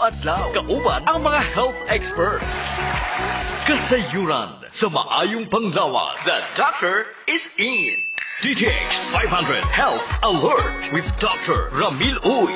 adlaw kauban ang mga health experts. Kasayuran sa maayong panglawas. The doctor is in. DTX 500 Health Alert with Dr. Ramil Uy.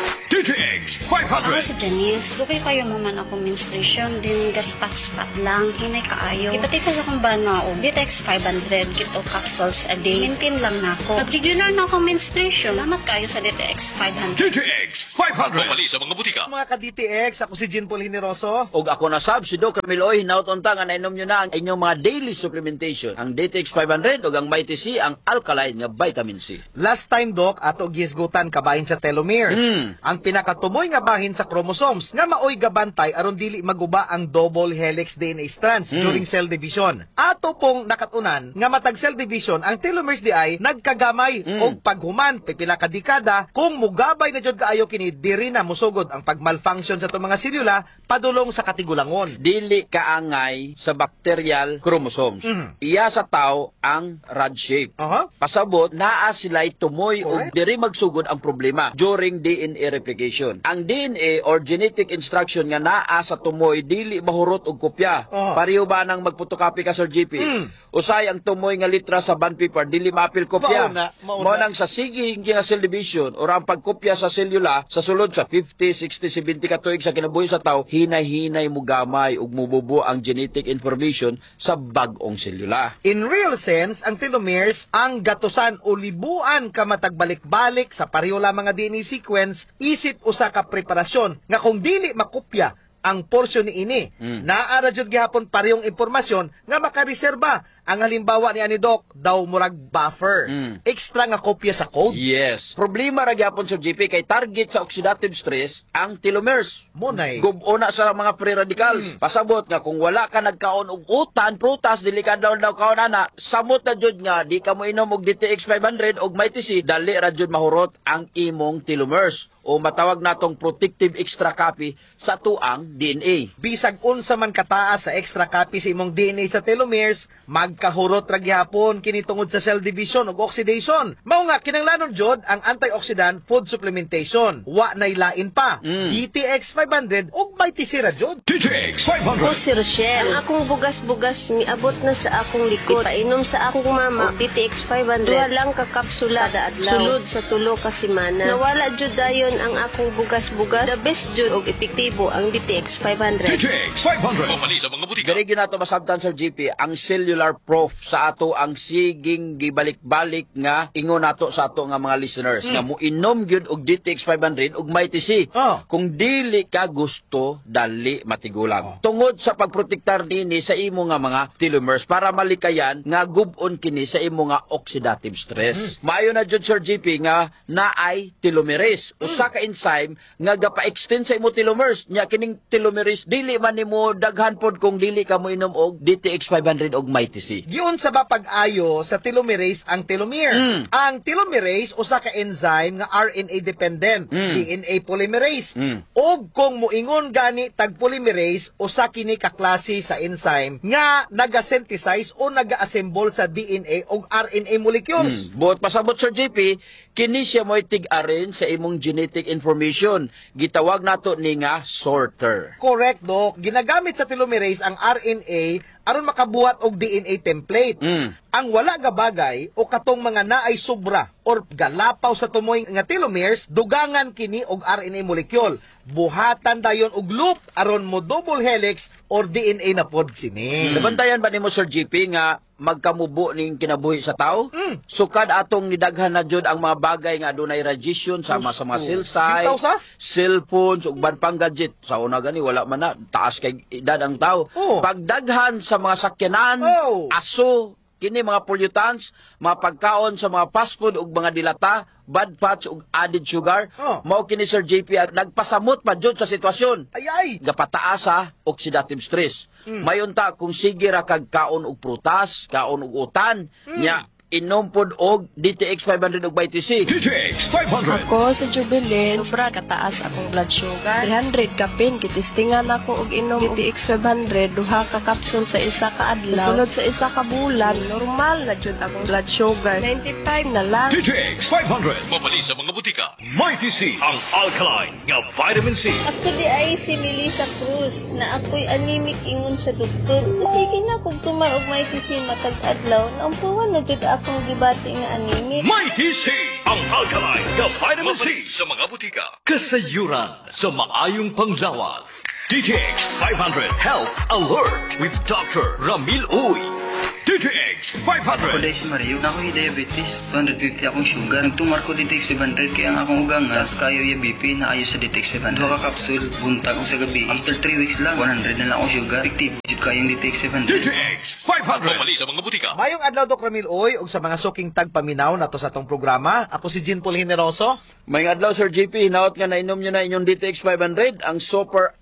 DTX Ako 500. si Janice. Lugay kayo mo man ako menstruation, din gaspat-spat lang, hinay kaayo. Ipati ka sa kong bana o Vitex 500 kito capsules a day. Maintain lang na ako. Nag-regular na ako menstruation. Salamat kayo sa Vitex 500. DTX 500. Pumali sa mga butika. Mga ka-DTX, ako si Jean Paul Hineroso. Og ako na sab si Dr. Miloy hinauton ta nga nainom nyo na ang inyong mga daily supplementation. Ang DTX 500 ug ang Mighty C ang alkaline nga vitamin C. Last time, Doc, ato gisgutan kabahin sa telomeres. Ang pinakatumoy nga bahin sa chromosomes nga maoy gabantay aron dili maguba ang double helix DNA strands during cell division. Ato pong nakatunan nga matag cell division ang telomeres di ay nagkagamay og paghuman pipila ka dekada kung mugabay na jud kaayo kini diri na musugod ang pagmalfunction sa itong mga selula padulong sa katigulangon. Dili kaangay sa bacterial chromosomes. Iya sa tao ang rod shape. Aha. Pasabot naa sila'y tumoy og Correct. diri magsugod ang problema during DNA replication. Ang DNA or genetic instruction nga naa sa tumoy dili mahurot og kopya. Pareho ba nang magpotocopy ka Sir GP? Usay ang tumoy nga litra sa bond paper dili maapil kopya. Mauna. Mao nang sa sige nga cell division or ang pagkopya sa selula sa sulod sa 50, 60, 70 ka tuig sa kinabuhi sa tao, hinay-hinay mo gamay ug mububo ang genetic information sa bag-ong selula. In real sense, ang telomeres ang gatusan o libuan ka matagbalik-balik sa pareho lamang nga DNA sequence isip usa ka preparasyon nga kung dili makopya ang porsyon ni ini, naara jud gihapon parehong impormasyon nga makareserba. Ang halimbawa ni ani Doc, daw murag buffer. Extra nga kopya sa code. Yes. Problema ra gyapon sa GP kay target sa oxidative stress ang telomeres. Munay. Gubona sa mga free radicals. Pasabot nga kung wala ka nagkaon og utan, prutas, dili ka daw kaon ana, samot na jud nga di ka mo inom og DTX 500 og Mighty C, dali ra jud mahurot ang imong telomeres o matawag natong protective extra copy sa tuang DNA. Bisag unsa man kataas sa extra copy sa imong DNA sa telomeres, magkahurot ra gyapon kini tungod sa cell division ug oxidation. Mao nga kinahanglanon jud ang antioxidant food supplementation. Wa nay lain pa. DTX 500 ug Mighty C ra jud. DTX Ako 500. si Rochelle. Ang akong bugas-bugas miabot na sa akong likod. Ipainom sa akong mama og DTX 500. Duha lang ka kapsula kada adlaw. Sulod sa tulo ka semana. Nawala jud dayon ang akong bugas-bugas. The best jud og epektibo ang DTX 500. DTX 500. Pumali sa mga butika. Diri ginato masabtan Sir GP ang cellular proof sa ato ang siging gibalik-balik nga ingon nato sa ato nga mga listeners nga muinom gyud og DTX 500 ug Mighty C. Kung dili ka gusto dali matigulang. Tungod sa pagprotektar nini sa imo nga mga telomeres para malikayan nga gub-on kini sa imo nga oxidative stress. Maayo na jud Sir GP nga naay telomerase, usa ka enzyme nga gapa-extend sa imo telomeres. Nya kining telomerase dili man nimo daghan pod kung dili ka mo inom og DTX 500 og Mighty C. Giun sa ba pag-ayo sa telomerase ang telomere. Ang telomerase usa ka enzyme nga RNA dependent, DNA polymerase. Og kung moingon gani tag polymerase usa kini ka klase sa enzyme nga naga-synthesize o naga-assemble sa DNA og RNA molecules. Buot pasabot Sir JP, kini siya mo'y tig-arin sa imong genetic information. Gitawag nato ni nga sorter. Correct, Doc. Ginagamit sa telomerase ang RNA aron makabuhat og DNA template. Ang wala nga bagay o katong mga naay sobra or galapaw sa tumoy nga telomeres, dugangan kini og RNA molecule. Buhatan dayon og loop aron mo double helix or DNA na pod sini. Nabantayan ba nimo Sir JP nga magkamubo ning kinabuhi sa tao? Sukad atong nidaghan na jud ang mga bagay nga adunay radiation sama sa mga cell site, Bitaw sa? cellphones ug ban pang gadget. Sa una gani wala man na taas kay edad ang tao. Pagdaghan sa mga sakyanan, aso, kini mga pollutants, mga pagkaon sa mga fast food ug mga dilata, bad fats ug added sugar, mao kini Sir JP at nagpasamot pa jud sa sitwasyon. Ay! Gapataas sa oxidative stress. Mayon ta kung sige ra kag kaon og prutas, kaon og utan, nya inom pod og DTX 500 ug Vitamin C. DTX 500. Ako sa Jubilin, sobra kataas akong blood sugar. 300 kapin, kitistingan ako og inom DTX 500, duha ka kapsul sa isa ka adlaw. Sulod sa isa ka bulan, normal na jud akong blood sugar. 95 na lang. DTX 500. Mabali sa mga butika. Mighty C, ang alkaline nga vitamin C. Ako di ay si Melissa Cruz na ako'y anemic ingon sa doktor. So sige na kung tumar og may tisi matag adlaw, naampuhan na jud akong gibati nga anemic. Mighty C, ang alkaline nga vitamin C sa mga butika. Kasayuran sa maayong panglawas. DTX 500 Health Alert with Dr. Ramil Uy. DTX Ako 500. dahil si Mario, na ako'y diabetes, 250 akong sugar. Nagtumar ko DTX 500 kaya ang akong ugang nga, kayo yung BP na ayos sa DTX 500. Duha ka kapsul, buntag ko sa gabi. After 3 weeks lang, 100 na lang akong sugar. Effective, jud kayong DTX 500. DTX 500. Mabali sa mga butika. Mayong adlaw Dok Ramil Oy ug sa mga suking tagpaminaw nato sa tong programa. Ako si Jean Paul Generoso. May adlaw Sir JP, hinaot nga nainom nyo na inyong DTX 500, ang super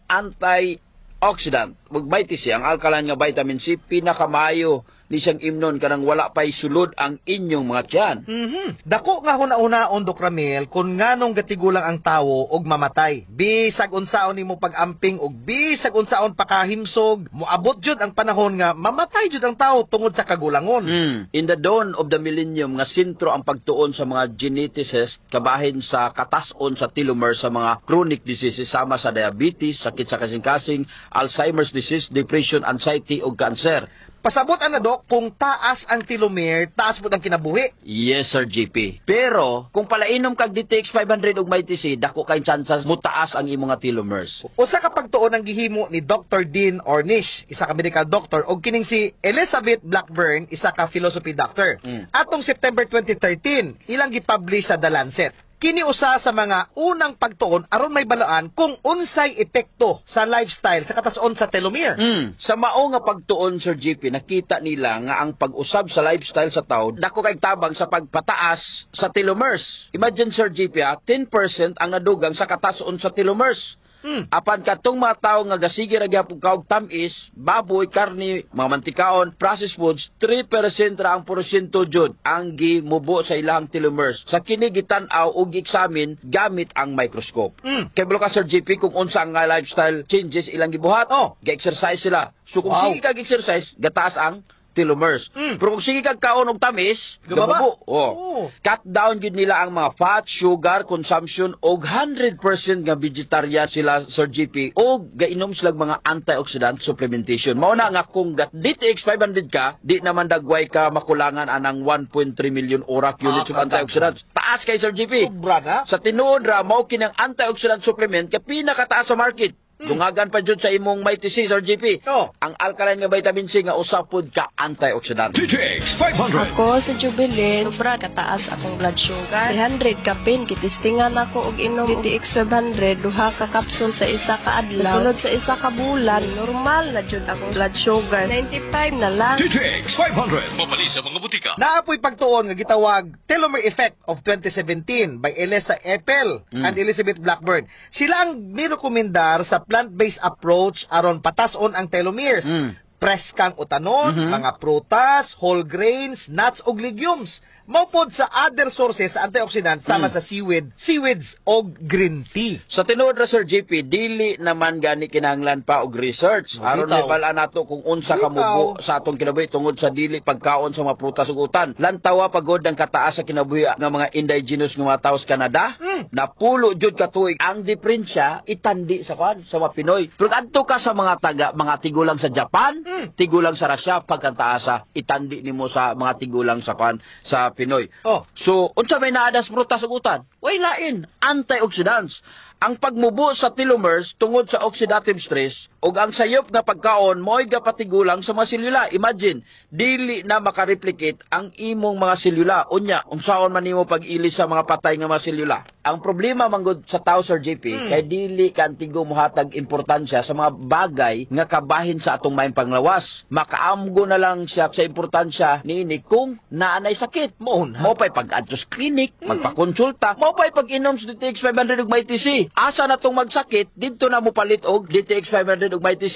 antioxidant. Ug Vitamin C, ang alkaline nga vitamin C, pinakamayo ni siyang imnon kanang wala pa'y sulod ang inyong mga tiyan. Dako nga huna-unaon Dok Ramil kung nganong gatigulang ang tawo og mamatay. Bisag unsaon nimo pag-amping og bisag unsaon pakahimsog, moabot jud ang panahon nga mamatay jud ang tawo tungod sa kagulangon. In the dawn of the millennium, nga sentro ang pagtuon sa mga geneticists kabahin sa katason sa telomere sa mga chronic diseases sama sa diabetes, sakit sa kasing-kasing, Alzheimer's disease, depression, anxiety ug cancer. Pasabot ana Dok kung taas ang telomere, taas pud ang kinabuhi. Yes, Sir GP. Pero, kung palainom kag DTX 500 ug Vitamin C, dako kay chances mutaas ang imong nga telomeres. Usa ka pagtuon ang gihimo ni Dr. Dean Ornish, isa ka medical doctor, og kining si Elizabeth Blackburn, isa ka philosophy doctor. Atong September 2013, ilang gipublish sa The Lancet. Kini usa sa mga unang pagtuon aron may balaan kung unsay epekto sa lifestyle sa katason sa telomere. Sa mao nga pagtuon, Sir GP, nakita nila nga ang pag-usab sa lifestyle sa tao dako kay tabang sa pagpataas sa telomeres. Imagine, Sir GP, 10% ang nadugang sa katason sa telomeres. Apan katong mga tao nga gasige ra gyapon kaog tamis, baboy, karni, mga mantikaon, processed foods, 3% ra ang porsyento jud ang gimubo sa ilang telomeres. Sa kini gitan-aw ug examine gamit ang microscope. Kay ka Sir GP kung unsa ang lifestyle changes ilang gibuhat, ga-exercise sila. So kung sige kag exercise, gataas ang telomeres. Pero kung sige kag kaon og tamis, Gababa. gabubo. Cut down gid nila ang mga fat, sugar consumption og 100% nga vegetarian sila, Sir GP, og gainom sila mga antioxidant supplementation. Mao na nga kung DTX 500 ka, di naman dagway ka makulangan anang 1.3 million orak units of antioxidants. Taas kay Sir GP. Sobra na. Sa tinuod ra mao kinang antioxidant supplement kay pinakataas sa market. Dungagan pa jud sa imong Mighty C, Sir GP. Ang alkaline nga vitamin C nga usapod ka antioxidant. DTX 500. Ako sa Jubilin, sobra kataas akong blood sugar. 300 kapin, kitistingan ako og inom DTX 500, duha ka kapsul sa isa ka adlaw. Sulod sa isa ka bulan, normal na jud akong blood sugar. 95 na lang. DTX 500. Mabali sa mga butika. Naapoy pagtuon nga gitawag Telomere Effect of 2017 by Elisa Epel and Elizabeth Blackburn. Sila ang nirekomendar sa plant-based approach aron patason ang telomeres. Preskang utanon, mga prutas, whole grains, nuts ug legumes. Maupod sa other sources sa antioxidant sama sa seaweeds o green tea. Sa tinuod ra, Sir JP, dili naman gani kinahanglan pa og research. Aron Bitaw. mabalaan nato kung unsa ka mubo sa atong kinabuhi tungod sa dili pagkaon sa mga prutas ug utan. Lantawa pagod ang kataas sa kinabuhi nga mga indigenous nga mga tao sa Canada. Napulo jud ka tuig ang diferensya itandi sa mga Pinoy. Pero adto ka sa mga tigulang sa Japan, tigulang sa Russia, pagkantaasa itandi nimo sa mga tigulang sa sa Pinoy. So, unsa may naadas prutas ug utan? Way lain, antioxidants. Ang pagmubo sa telomeres tungod sa oxidative stress ug ang sayop nga pagkaon mo'y gapatigulang sa mga selula. Imagine, dili na makareplicate ang imong mga selula. Unya, unsaon man nimo pag-ilis sa mga patay nga mga selula. Ang problema manggod sa tao, Sir JP, kay dili kantigo mohatag importansya sa mga bagay nga kabahin sa atong maayong panglawas. Makaamgo na lang siya sa importansya niini kung naanay sakit. Mo pa'y pag-adtos clinic, magpakonsulta, mo pa'y pag-inom sa DTX 500 ug Mighty C. Asa na tong magsakit, dito na mo palit og DTX 500 ug Mighty C.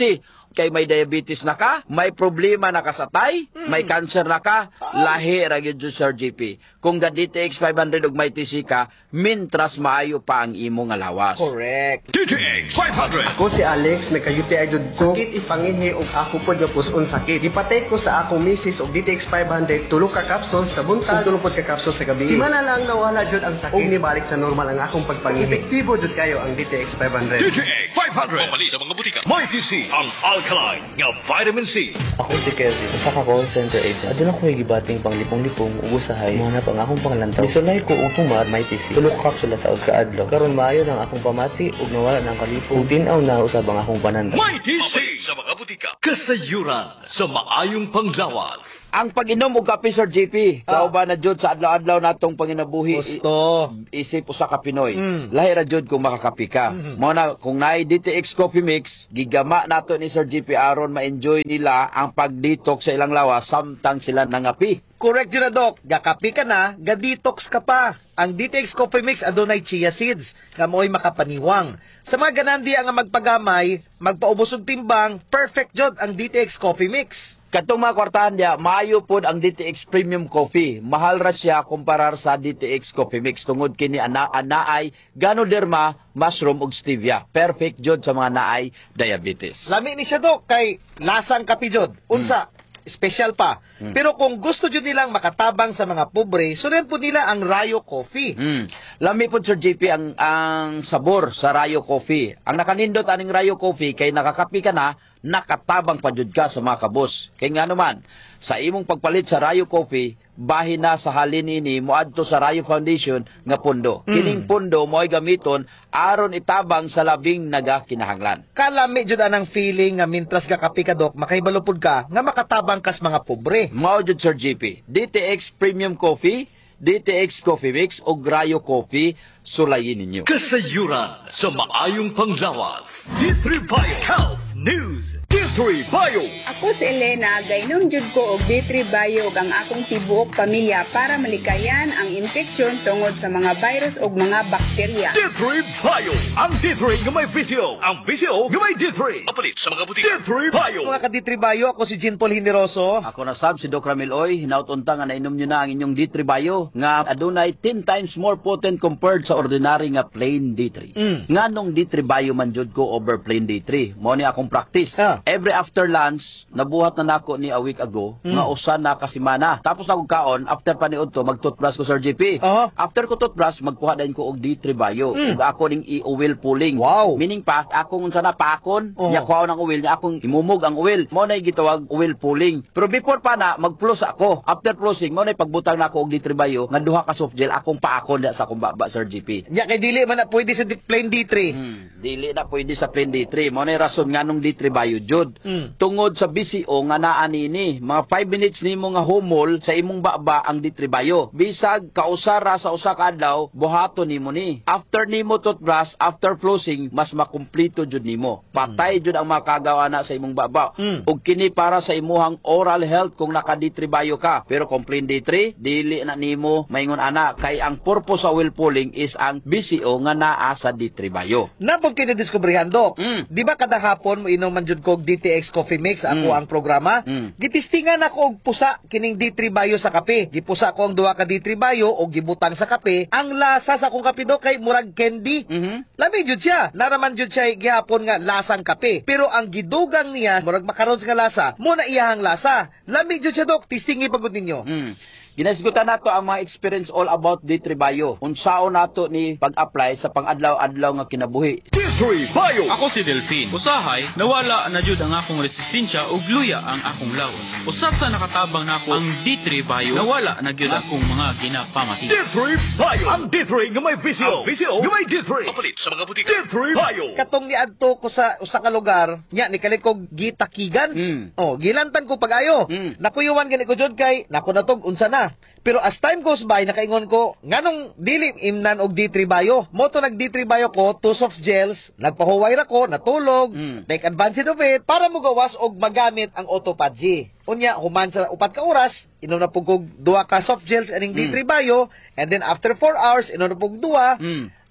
kay may diabetes na ka, may problema na ka sa tay, may cancer na ka, lahi ra gyud jud Sir JP. Kung ga DTX 500 ug may TC ka, mintras maayo pa ang imo nga lawas. Correct. DTX 500. Ako si Alex, nagka-UTI jud ko. Sakit ipangihi og ako pod nga puson sakit. Ipatay ko sa akong misis og DTX 500 tulo ka capsules sa buntag, tulo pod ka capsules sa gabi. Simana lang nawala jud ang sakit. Og nibalik sa normal ang akong pagpangihi. Epektibo jud kayo ang DTX 500. DTX 500. Pamalit sa mga butika. May TC ang alkaline nga vitamin C. Ako si Kevin, usa ka call center agent. Aduna ko gibating panglipong-lipong ug usahay mohanap ang akong panglantaw. Misulay ko og tumat may TC. Tulo ka kapsula sa usa ka adlaw. Karon maayo nang akong pamati ug nawala nang kalipong. Ug tin-aw na usab ang akong pananda. May TC sa mga butika. Kasayuran sa maayong panglawas. Ang pag-inom og kape Sir JP, kauban na jud sa adlaw-adlaw natong panginabuhi. Gusto. Isip usa ka Pinoy. Lahi ra jud kung makakapi ka. Mao na kung naay DTX Coffee Mix, gigama nato ni Sir JP aron ma-enjoy nila ang pag-detox sa ilang lawas samtang sila nangapi. Correct yun na, Doc. Gakapi ka na, ga-detox ka pa. Ang DTX Coffee Mix adunay chia seeds nga mo'y makapaniwang. Sa mga ganandiya nga magpagamay, magpaubos og timbang, perfect jud ang DTX Coffee Mix. Katong mga kwartahan niya, maayo pod ang DTX Premium Coffee. Mahal ra siya kumparar sa DTX Coffee Mix tungod kini anaay Ganoderma, mushroom ug stevia. Perfect jud sa mga naay diabetes. Lami ni siya, Doc, kay lasang kapi jud. Unsa, special pa. Pero kung gusto jud nilang makatabang sa mga pobre, sunan po nila ang Rayo Coffee. Lami po Sir JP ang sabor sa Rayo Coffee. Ang nakanindot aning Rayo Coffee kay nakakapi ka na, nakatabang pa jud ka sa mga kabos. Kay nga naman, sa imong pagpalit sa Rayo Coffee, bahin na sa halin ini moadto sa Rayo Foundation nga pundo. Kining pundo mo'y gamiton aron itabang sa labing nagakinahanglan. Kalami jud anang feeling nga mintras gakapi ka, Doc, makaibalupod ka nga makatabang kas mga pobre. Mao jud Sir JP, DTX Premium Coffee, DTX Coffee Mix o Rayo Coffee, sulayin ninyo. Kasayuran sa maayong panglawas. D3 Bio Health News. D3 Bio. Ako si Elena, gainom jud ko og D3 Bio ang akong tibuok pamilya para malikayan ang infeksyon tungod sa mga virus ug mga bakterya. D3 Bio. Ang D3 nga may visyo. Ang visyo nga may D3. Papalit sa mga butika. D3 Bio. Mga kaditribayo, ako si Jean Paul Hineroso. Ako na sab si Doc Ramil Oy, hinautunta nga nainom nyo na ang inyong D3 Bio nga adunay 10 times more potent compared sa ordinary nga plain D3. Nganong D3 Bio man jud ko over plain D3. Mo ni akong practice. Every after lunch, nabuhat na nako ni a week ago nga usa na ka semana. Tapos na kog kaon, after pa niudto mag-toothbrush ko Sir JP. After ko toothbrush, magkuha din ko og D3 Bio. Ug ako ning i-oil pulling. Wow. Meaning pa, akong unsa na paakon, nya kuha ng oil, nya akong imumog ang oil. Mo nay gitawag oil pulling. Pero before pa na, mag-plus ako. After plusing, mo nay pagbutang nako og D3 Bio, nga duha ka soft gel, akong paakon da sa akong baba Sir JP. Nya kay dili man na pwede sa plain D3. Dili na pwede sa plain D3. Mo nay rason nganong D3 Bio jud. Tungod sa BCO nga naa nini, mga 5 minutes nimo nga humol sa imong baba ang D3 Bio. Bisag kausara sa usa ka adlaw, buhaton nimo ni. After nimo toothbrush, after flossing, mas makumpleto jud nimo. Patay jud ang makagawa na sa imong baba. Ug kini para sa imuhang oral health kung naka D3 Bio ka. Pero kung plain D3, dili na nimo maingon ana kay ang purpose sa oil pulling is ang BCO nga naa sa D3 Bio. Napong kinidiskubrihan, Doc. Di ba kada hapon mo inom man jud kog DTX Coffee Mix ako ang programa? Gitistingan ako og pusa kining D3 Bio sa kape. Gipusa ko ang duha ka D3 Bio og gibutang sa kape. Ang lasa sa akong kape, Doc, kay murag candy. Lami jud siya. Naraman jud siya gihapon nga lasang kape. Pero ang gidugang niya murag macarons nga lasa, mo na iyahang lasa. Lami jud siya, Doc. Tistingi pagud ninyo. Ginasgutan nato ang mga experience all about D3 Bio. Unsaon nato ni pag-apply sa pang-adlaw-adlaw nga kinabuhi. D3 Bio. Ako si Delphine. Usahay, nawala na jud ang akong resistensya ug luya ang akong lawas. Usa sa nakatabang nako ang D3 Bio, nawala na gyud akong mga ginapamati. D3 Bio. Ang D3 nga may visyo. Ang visyo nga may D3. Papalit sa mga butika. D3 Bio. Katong niadto ko sa usa ka lugar, nya ni kalit kog gitakigan. Gilantan ko pag-ayo. Nakuyuwan gani ko jud kay nako natog unsa na. Pero as time goes by, nakaingon ko, nganong dili imnan og D3 Bio. Moto nag D3 Bio ko, 2 soft gels, nagpahuway ra ko, natulog, take advantage of it, para mo gawas og magamit ang autophagy. Unya, human sa 4 ka oras, inom na pugog 2 ka soft gels aning D3 Bio, and then after 4 hours, inom na pug 2,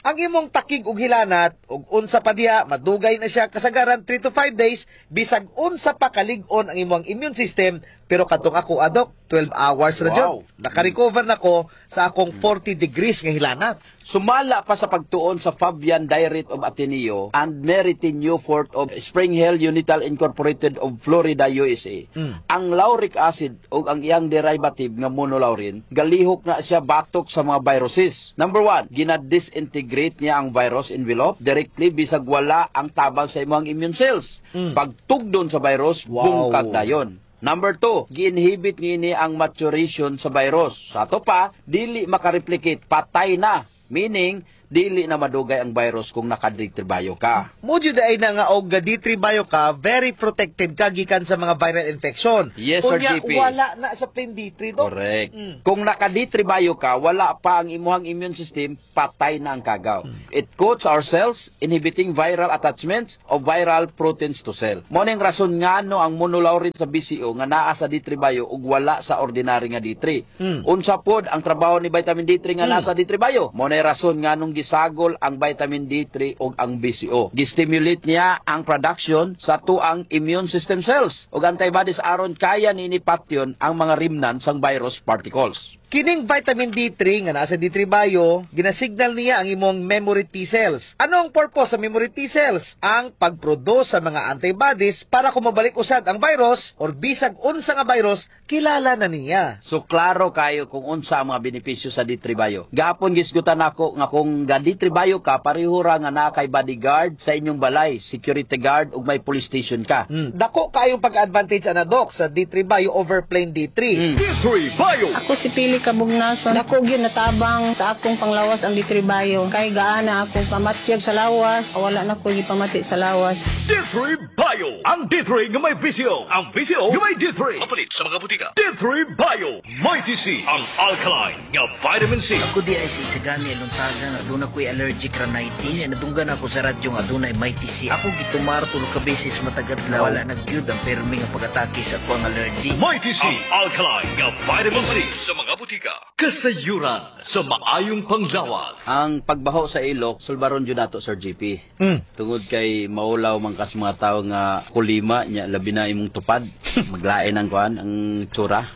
ang imong takig og hilanat ug unsa pa diha madugay na siya kasagaran 3 to 5 days bisag unsa pa kalig-on ang imong immune system. Pero katong ako adok 12 hours ra jud. Naka-recover na ko sa akong 40 degrees nga hilanat. Sumala pa sa pagtuon sa Fabian Diet of Ateneo and Meritin Newfort of Spring Hill Unital Incorporated of Florida, USA. Ang lauric acid o ang iyang derivative nga monolaurin, galihok na siya batok sa mga viruses. Number 1, ginadisintegrate niya ang virus envelope directly bisag wala ang tabang sa imong immune cells. Pagtugdon sa virus, bungkag dayon. Number 2, gi-inhibit niini ang maturation sa virus. Sa ato pa, dili makareplicate, patay na. Meaning, dili na madugay ang virus kung naka-D3 bio ka. Mudyo ay na nga og D3 bio ka, very protected ka gikan sa mga viral infection. Yes, Sir Kunya, GP. wala na sa plain D3 do. Correct. Kung naka-D3 bio ka, wala pa ang imuhang immune system, patay na ang kagaw. It coats our cells, inhibiting viral attachments of viral proteins to cell. Mo ning rason ngano ang monolaurin sa BCO nga naa sa D3 bio ug wala sa ordinary nga D3. Unsa pod ang trabaho ni vitamin D3 nga nasa D3 bio? Mo ning rason nganong gisagol ang vitamin D3 ug ang BCO. Gistimulate niya ang production sa tuang immune system cells ug antibodies aron kaya ninipatyon ang mga remnants sang virus particles. Kining vitamin D3 nga nasa D3 bio, ginasignal niya ang imong memory T cells. Ano ang purpose sa memory T cells? Ang pagproduce sa mga antibodies para kumabalik usad ang virus or bisag unsa nga virus, kilala na niya. So klaro kayo kung unsa ang mga benepisyo sa D3 bio. Gapon gisgutan ako nga kung ga D3 bio ka, pareho ra nga na kay bodyguard sa inyong balay, security guard ug may police station ka. Dako kayong pag-advantage ana Doc sa D3 bio over plain D3. D3 Bio. Ako si Pili Kabugnason. Dako gyud natabang sa akong panglawas ang D3 bio. Kay gaana akong pamatyag sa lawas, wala na ko gipamati sa lawas. D3 Bio. Ang D3 nga may VCO. Ang VCO nga may D3. Mapalit sa mga butika. D3 Bio. May TC. Ang alkaline nga vitamin C. Ako di ay sisigani luntagan nga doon ako'y allergic rhinitis. Nadunggan ako sa radyo nga doon ay may TC. Ako gitumar tulog ka beses matagadlaw. Wala nagyud ang permi nga pag-atake sa akong allergy. May TC. Ang alkaline nga vitamin C sa mga butika. Kasayuran sa maayong panglawas. Ang pagbaho sa ilok, sulbaron jud nato Sir GP. Tungod kay maulaw man kas mga tawo nga kulima nya labi na imong tupad. Maglain ang kuan ang tsura.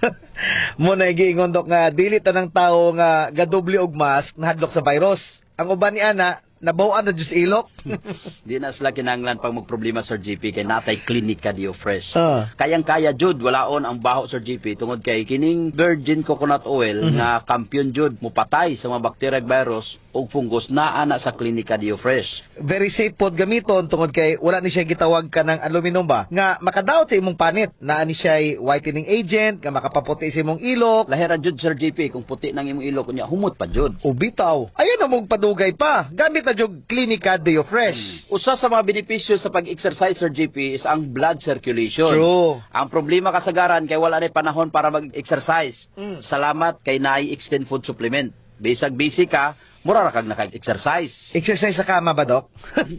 Mo na giingon Doc nga dili tanang tawo nga gadoble og mask nahadlok sa virus. Ang uban ni ana nabawaan na Diyos ilok. Di na sila kinanglan pag magproblema Sir GP kay natay klinika diyo fresh. Kayang-kaya jud walaon ang baho Sir GP tungod kay kining virgin coconut oil nga kampiyon jud mupatay sa mga bacteria virus ug fungus naa na sa klinika diyo fresh. Very safe pod gamiton tungod kay wala ni siya gitawag ka ng aluminum ba nga makadaot sa imong panit. Naa ni siya whitening agent nga makapaputi sa imong ilok. Lahira jud Sir GP kung puti nang imong ilok kunya humot pa jud. O bitaw. Ayan na mong padugay pa. Gamit na jud klinika diyo fresh. Usa sa mga benepisyo sa pag-exercise Sir GP is ang blood circulation. True. Ang problema kasagaran kay wala na panahon para mag-exercise. Salamat kay naay extend food supplement. Bisag busy ka, mura ra kag naka-exercise. Exercise sa kama ba, Doc?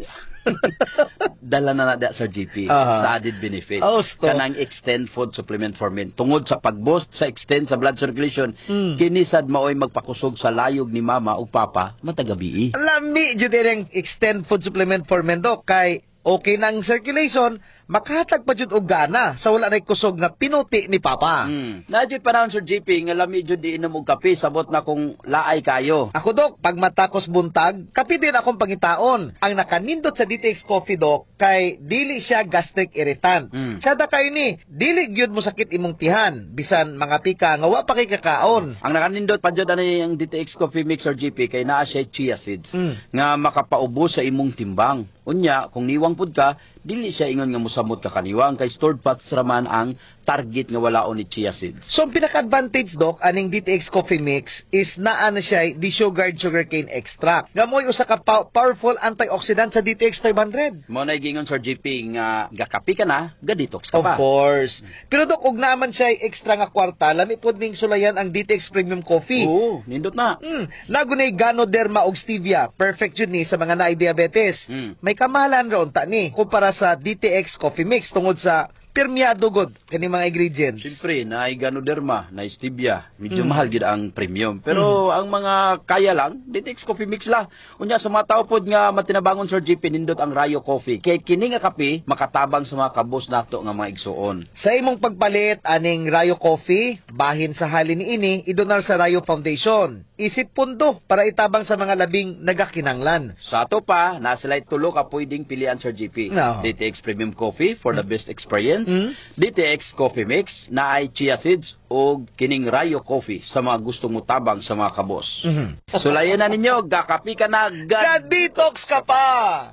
Dala na da Sir GP sa added benefit. Kanang extend food supplement for men. Tungod sa pag-boost sa extend sa blood circulation, kinisad maoy magpakusog sa layog ni mama ug papa matagabi. Lami jud ang extend food supplement for men, Doc, kay okay nang circulation, makahatag pa jud og gana sa wala nay kusog nga pinuti ni papa. Na jud panahon Sir GP nga lami jud di inom og kape sabot na kung laay kayo. Ako Doc, pag matakos buntag, kape din akong pangitaon. Ang nakanindot sa DTX Coffee Doc kay dili siya gastric irritant. Sada kay ni, dili gyud mo sakit imong tihan bisan mga pika nga wa pa kay kakaon. Ang nakanindot pa jud ani ang DTX Coffee Mix Sir GP kay naa siya chia seeds nga makapaubos sa imong timbang. Unya, kung niwang pud ka, dili siya ingon nga musamot ka kaniwang kay stored fats raman ang target nga walaon ni chia seeds. So, ang pinaka-advantage, Doc, aning DTX Coffee Mix is naa na siya desugared sugarcane extract. Gamoy usa ka powerful antioxidant sa DTX 500. Mo na gingon Sir GP nga gakapi ka na, ga-detox ka Of pa. course. Pero Doc, ug naman siya extra nga kwarta, lami pod ning sulayan ang DTX Premium Coffee. Oo, nindot na. Nagunay Ganoderma ug Stevia. Perfect yun ni sa mga naay diabetes. May kamahalan ron ta ni kumpara sa DTX Coffee Mix tungod sa Permiado god kani mga ingredients. Siyempre, na Ganoderma, na Stevia, medyo mahal gid ang premium. Pero ang mga kaya lang, DTX Coffee Mix la. Unya sa mga tao pod nga matinabangon Sir GP nindot ang Rayo Coffee. Kay kini nga kape makatabang sa mga kabos nato nga mga igsuon. Sa imong pagpalit aning Rayo Coffee, bahin sa halin ini idonar sa Rayo Foundation. Isip pundo para itabang sa mga labing nagakinanglan. Sa ato pa, nasilay tulo ka pwedeng pilian Sir GP. No. DTX Premium Coffee for the best experience. DTX Coffee Mix na ay chia seeds o kining Rayo Coffee sa mga gusto mo tabang sa mga kabos. Sulayan na ninyo, gakapi ka na, Detox ka pa!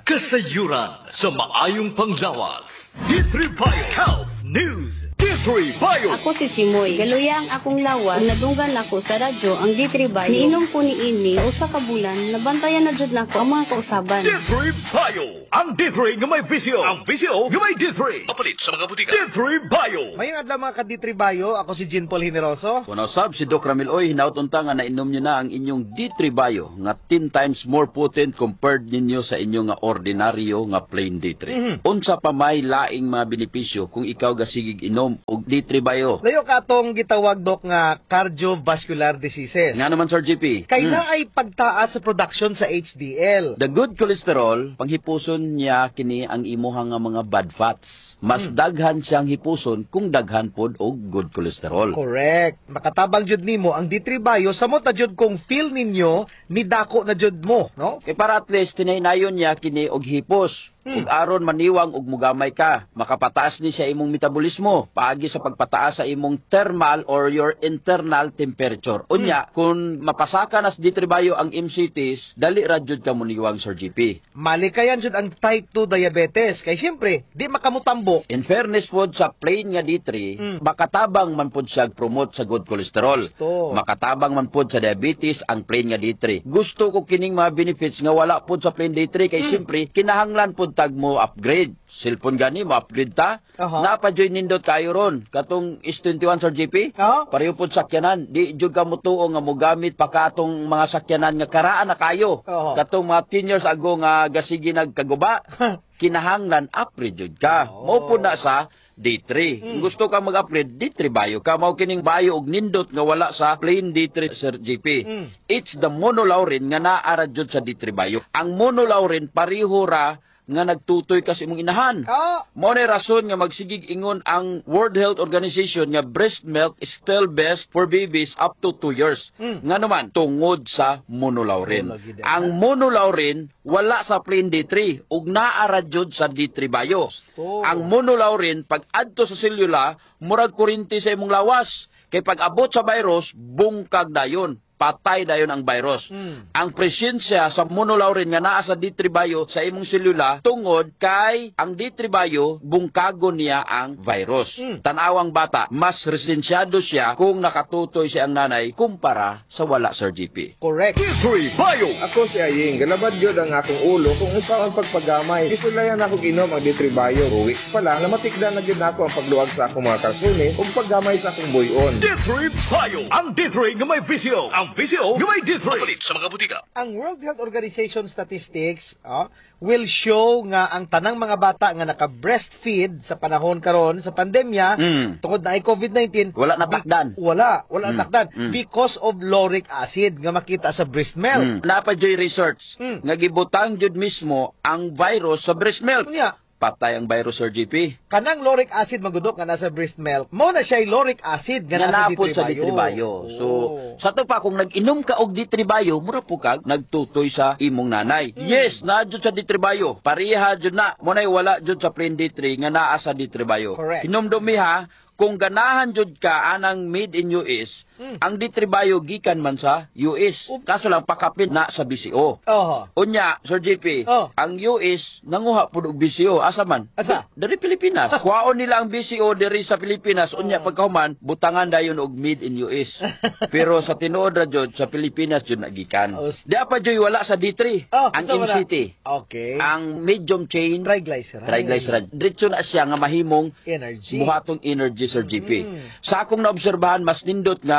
Kasayuran sa maayong panglawas. D3 Bio Health News. D3 Bio. Ako si Chimoy. Galuya ang akong lawas. Nadunggan ako sa radyo ang D3 Bio. Niinom ko ni ini sa usa ka bulan. Nabantayan na jud nako ang mga kausaban. D3 Bio. Ang D3 nga may visio. Ang visio nga may D3. Mapalit sa mga butika. D3 Bio. Mayong adlaw mga ka-D3 Bio, ako si Jean Paul Generoso. Kung usab si Doc Ramil Oy, hinautunta nga nainom nyo na ang inyong D3 Bio nga 10 times more potent compared ninyo sa inyong nga ordinaryo nga plain D3. Unsa pa may laing mga benepisyo kung ikaw gasigig inom og D3 Bio. Layo ka atong gitawag dok nga cardiovascular diseases. Nga naman Sir GP. Kay na ay pagtaas sa production sa HDL. The good cholesterol, panghipuson niya kini ang imuhang nga mga bad fats. Mas daghan siyang hipuson kung daghan pod og good cholesterol. Correct. Makatabang jud nimo ang D3 Bio samot na jud kung feel ninyo ni dako na jud mo, no? Kay para at least tinaynayon niya kini og hipos. Ug aron maniwang og mugamay ka, makapataas ni sa imong metabolismo paagi sa pagpataas sa imong thermal or your internal temperature. Unya, kung mapasaka nas D3 Bio ang MCTs, dali ra jud ka muniwang Sir GP. Malikayan jud ang type 2 diabetes kay siyempre di makamutambo. In fairness pod sa plain nga D3, makatabang man pod siya promote sa good cholesterol. Gusto. Makatabang man pod sa diabetes ang plain nga D3. Gusto ko kining mga benefits nga wala pod sa plain D3 kay siyempre kinahanglan pod tag mo upgrade. Cellphone gani mo upgrade ta. Napa-join nindot kayo ron. Katong S21 Sir GP. Pareho pod sakyanan. Di jud ka mutuo nga mogamit pa katong mga sakyanan nga karaan na kayo. Katong mga 10 years ago nga gasigi nagkaguba. Kinahanglan upgrade jud ka. Mao pod na sa D3. Kung gusto ka mag-upgrade, D3 Bio ka. Mao kining bio og nindot nga wala sa plain D3 Sir GP. It's the monolaurin nga naara jud sa D3 Bio. Ang monolaurin pareho ra nga nagtutoy kasi imong inahan. Mo na rason nga magsigig ingon ang World Health Organization nga breast milk is still best for babies up to 2 years. Nga naman, tungod sa monolaurin. Ang monolaurin wala sa plain D3 ug naara jud sa D3 Bio. Ang monolaurin pag adto sa selula murag kuryente sa imong lawas. Kay pag abot sa virus, bungkag dayon. Patay dayon ang virus. Ang presensya sa monolaurin nga naa sa D3 Bio sa imong selula tungod kay ang D3 Bio bungkagon niya ang virus. Tanawang bata, mas resensyado siya kung nakatutoy siya ang nanay kumpara sa wala Sir GP. Correct. D3 Bio. Ako si Aying, galabad yun ang akong ulo kung unsa ang pagpagamay. Isulayan ako ginom ang D3 Bio. 2 weeks pa lang, namatikdan na gid ako ang pagluwag sa akong mga kalsunis ug paggamay sa akong buyon. D3 Bio. Ang D3 nga may visio. Ang visio nga may D3. Mapalit sa mga butika. Ang World Health Organization statistics will show nga ang tanang mga bata nga naka-breastfeed sa panahon karon sa pandemya tungod na ay COVID-19 Wala natakdan. Wala natakdan because of lauric acid nga makita sa breast milk. Napajoy research nga gibutang jud mismo ang virus sa breast milk. Unya, Patay ang virus Sir GP. kanang lauric acid magudok nga nasa breast milk mo na siya lauric acid nga nasa Nanapod sa D3 Bio. So, sa to pa, kung nag-inom ka og D3 Bio, mura po kag nagtutoy sa imong nanay. Yes, na jud sa D3 Bio. Pareha jud na. Munay wala jud sa plain D3 nga naa sa D3 Bio. Correct. Hinumdumi ha, kung ganahan jud ka anang made in US, ang D3 Bio gikan man sa US. Kaso lang pakapin na sa BCO. Unya, Sir JP, ang US nanguha pud og BCO asa man? Asa? Dari Pilipinas. Kuhaon nila ang BCO diri sa Pilipinas. Unya pagkahuman butangan dayon og made in US. Pero sa tinuod ra jud sa Pilipinas jud nagikan. Di pa joy wala sa D3. Ang MCT. Okay. Ang medium chain triglyceride. Diretso na siya nga mahimong energy. buhatong energy Sir GP. Sa akong naobserbahan mas nindot nga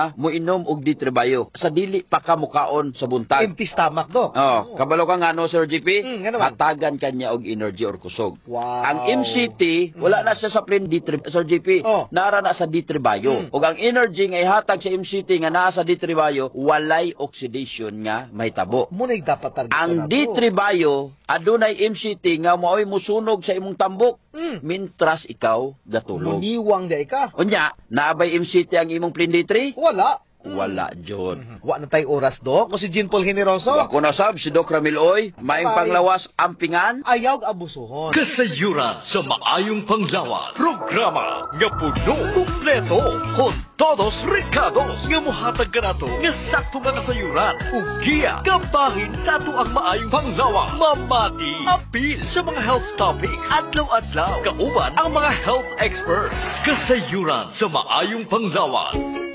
nga muinom og D3 Bio sa dili pa ka mukaon sa buntag. Empty stomach, Dok. Kabalo ka nga no, Sir GP? nga naman. Hatagan kanya og energy or kusog. Wow. Ang MCT, wala na siya sa plain D3, Sir GP. Nara na sa D3 Bio. Ug ang energy nga ihatag sa MCT nga naa sa D3 Bio, walay oxidation nga mahitabo. Muna'y dapat target Ang D3 Bio, adunay MCT nga maoy musunog sa imong tambok mintras ikaw gatulog. Muniwang di ka. Unya, naabay MCT ang imong plain D3? Wala. Wala, John. Wa na tay oras, Dok. O si Jean Paul Generoso. Ako na sab, si Doc Ramil Oy, maing panglawas ampingan. Ayaw abusuhon. Kasayuran sa maayong panglawas. Programa nga puno, kumpleto, con todos recados nga muhatag ka nato nga sakto nga kasayuran. Ug giya kabahin sa ato ang maayong panglawas. Mamati, apil sa mga health topics. Adlaw-adlaw, kauban ang mga health experts. Kasayuran sa maayong panglawas.